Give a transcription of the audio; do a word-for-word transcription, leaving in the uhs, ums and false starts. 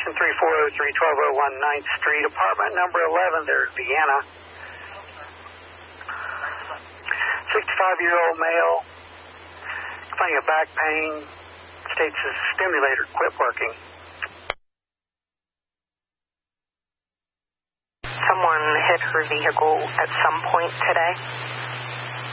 Station three four zero three, twelve oh one ninth Street, apartment number eleven, there's Vienna. sixty-five-year-old male, complaining of back pain, states his stimulator quit working. Someone hit her vehicle at some point today.